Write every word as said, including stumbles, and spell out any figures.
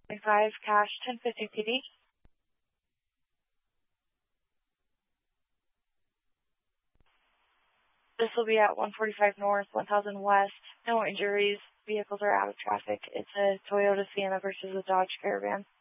five cash ten fifty P D. This will be at one forty-five North, one thousand West. No injuries. Vehicles are out of traffic. It's a Toyota Sienna versus a Dodge Caravan.